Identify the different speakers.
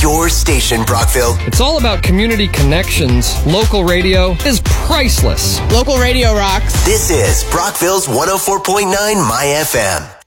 Speaker 1: your station, Brockville.
Speaker 2: It's all about community connections. Local radio is priceless.
Speaker 3: Local radio rocks.
Speaker 1: This is Brockville's 104.9 My FM.